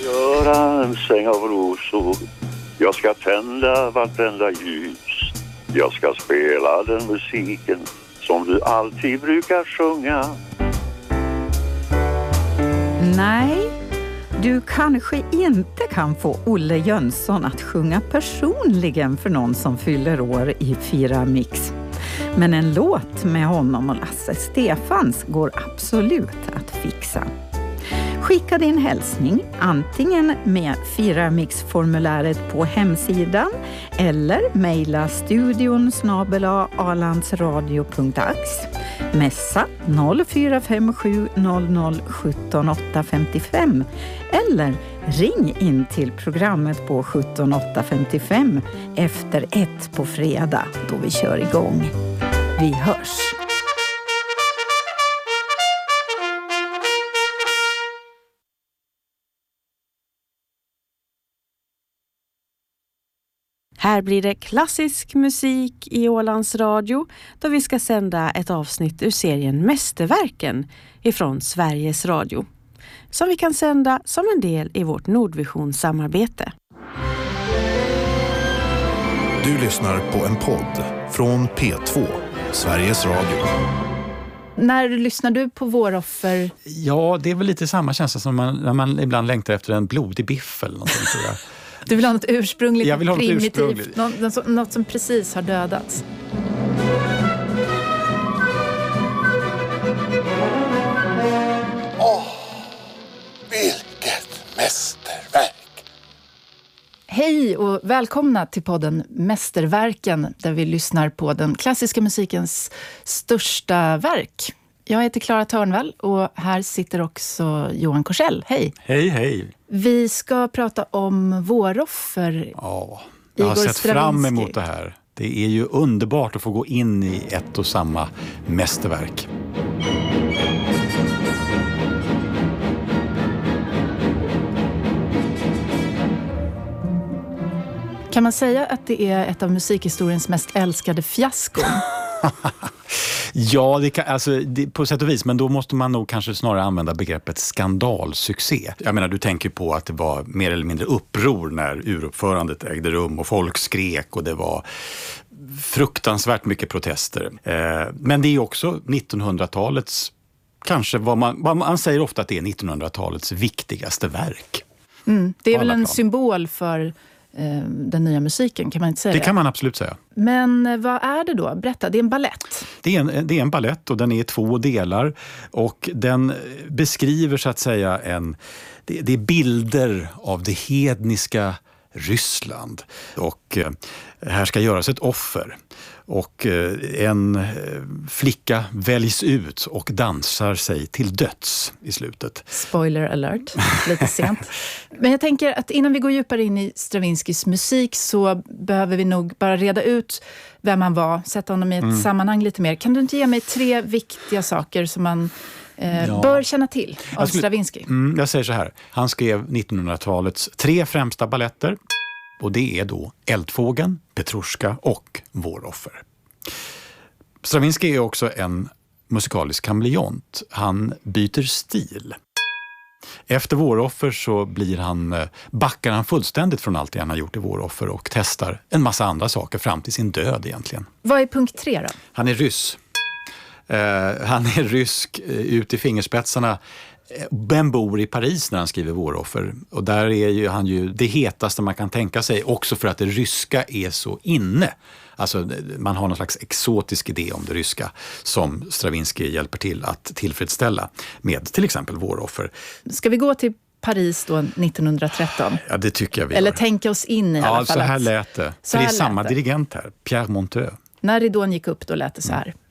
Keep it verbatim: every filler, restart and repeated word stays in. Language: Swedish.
Göra en säng av rosor. Jag ska tända vartenda ljus. Jag ska spela den musiken som du alltid brukar sjunga. Nej, du kanske inte kan få Olle Jönsson att sjunga personligen för någon som fyller år i Fyra Mix. Men en låt med honom och Lasse Stefans går absolut att fixa. Skicka din hälsning antingen med Fyra Mix-formuläret på hemsidan eller mejla studion snabel-a alandsradio punkt ax. Messa noll fyra fem sju noll noll sjutton åtta femtiofem eller ring in till programmet på sjutton åtta femtiofem efter ett på fredag då vi kör igång. Vi hörs! Här blir det klassisk musik i Ålands Radio då vi ska sända ett avsnitt ur serien Mästerverken ifrån Sveriges Radio. Som vi kan sända som en del i vårt Nordvision-samarbete. Du lyssnar på en podd från P två, Sveriges Radio. När lyssnar du på Våroffer? Ja, det är väl lite samma känsla som man, när man ibland längtar efter en blodig biff eller någonting, tror jag. Du vill ha något ursprungligt, jag vill ha något primitivt, ursprungligt. Något, något som precis har dödats. Åh, vilket mästerverk! Hej och välkomna till podden Mästerverken där vi lyssnar på den klassiska musikens största verk. Jag heter Clara Törnvall och här sitter också Johan Korsell. Hej! Hej, hej! Vi ska prata om Våroffer. Ja, jag har Igor sett Stravinsky. fram emot det här. Det är ju underbart att få gå in i ett och samma mästerverk. Kan man säga att det är ett av musikhistoriens mest älskade fiaskon? Ja, det kan, alltså, det, på sätt och vis, men då måste man nog kanske snarare använda begreppet skandalsuccé. Jag menar, du tänker på att det var mer eller mindre uppror när uruppförandet ägde rum och folk skrek och det var fruktansvärt mycket protester. Eh, men det är också nittonhundratalets, kanske vad man, vad man säger ofta att det är nittonhundratalets viktigaste verk. Mm, det är väl en plan. symbol för den nya musiken, kan man inte säga det? Det kan man absolut säga. Men vad är det då? Berätta, det är en ballett. Det är en, det är en ballett och den är i två delar och den beskriver så att säga en, det, det är bilder av det hedniska Ryssland och eh, här ska göras ett offer och eh, en eh, flicka väljs ut och dansar sig till döds i slutet. Spoiler alert, lite sent. Men jag tänker att innan vi går djupare in i Stravinskys musik så behöver vi nog bara reda ut vem han var, sätta honom i ett mm. sammanhang lite mer. Kan du inte ge mig tre viktiga saker som man eh, ja. bör känna till av skulle, Stravinsky? Mm, jag säger så här, han skrev nittonhundratalets tre främsta balletter. Och det är då Eldfågeln, Petrushka och Våroffer. Stravinsky är också en musikalisk kameleont. Han byter stil. Efter Våroffer så blir han, backar han fullständigt från allt det han har gjort i Våroffer och testar en massa andra saker fram till sin död egentligen. Vad är punkt tre då? Han är ryss. Uh, han är rysk uh, ut i fingerspetsarna. Ben bor i Paris när han skriver Våroffer och där är ju han ju det hetaste man kan tänka sig också för att det ryska är så inne. Alltså man har någon slags exotisk idé om det ryska som Stravinsky hjälper till att tillfredsställa med till exempel Våroffer. Ska vi gå till Paris då nittonhundratretton? Ja, det tycker jag vi Eller gör. tänka oss in i ja, alla fall. så här lät det. Så för det är här samma lät det. dirigent här, Pierre Monteux. När ridån gick upp då lät det så här.